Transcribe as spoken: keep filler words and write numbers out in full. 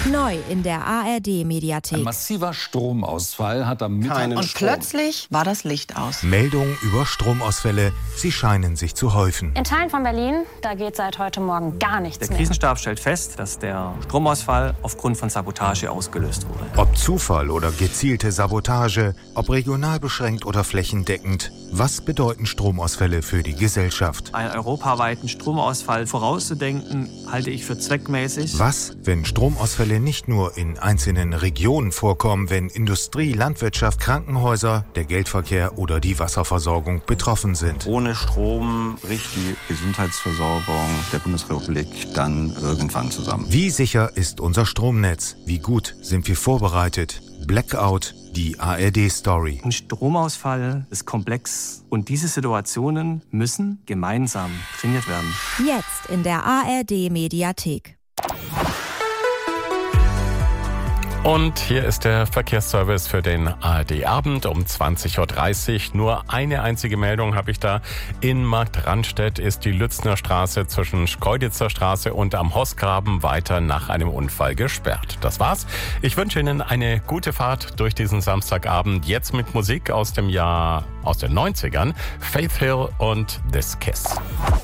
Neu in der A R D-Mediathek. Ein massiver Stromausfall hat am Mittag... Und Strom. plötzlich war das Licht aus. Meldungen über Stromausfälle, sie scheinen sich zu häufen. In Teilen von Berlin, da geht seit heute Morgen gar nichts Der mehr. Krisenstab stellt fest, dass der Stromausfall aufgrund von Sabotage ausgelöst wurde. Ob Zufall oder gezielte Sabotage, ob regional beschränkt oder flächendeckend, was bedeuten Stromausfälle für die Gesellschaft? Einen europaweiten Stromausfall vorauszudenken, halte ich für zweckmäßig. Was, wenn Stromausfälle nicht nur in einzelnen Regionen vorkommen, wenn Industrie, Landwirtschaft, Krankenhäuser, der Geldverkehr oder die Wasserversorgung betroffen sind? Ohne Strom bricht die Gesundheitsversorgung der Bundesrepublik dann irgendwann zusammen. Wie sicher ist unser Stromnetz? Wie gut sind wir vorbereitet? Blackout, die A R D-Story. Ein Stromausfall ist komplex und diese Situationen müssen gemeinsam trainiert werden. Jetzt in der A R D-Mediathek. Und hier ist der Verkehrsservice für den A R D-Abend um zwanzig Uhr dreißig. Nur eine einzige Meldung habe ich da. In Markranstädt ist die Lützner Straße zwischen Schkeuditzer Straße und am Hossgraben weiter nach einem Unfall gesperrt. Das war's. Ich wünsche Ihnen eine gute Fahrt durch diesen Samstagabend. Jetzt mit Musik aus dem Jahr, aus den neunzigern. Faith Hill und This Kiss.